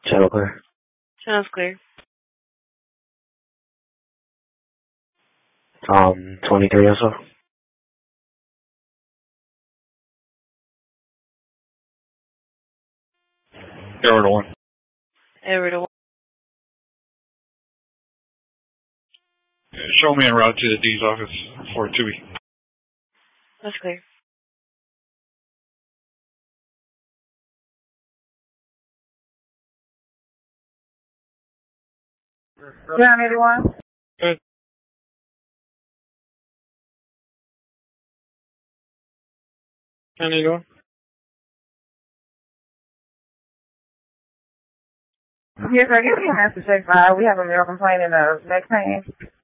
Channel clear. Channel's clear. 23 or so. Arrow to 1. Arrow to 1. Show me en route to the D's office for 2E. That's clear. Ground 81. Good. How you doing? Yes, sir. Give me a message, check 5. We have a male complaining of neck pain.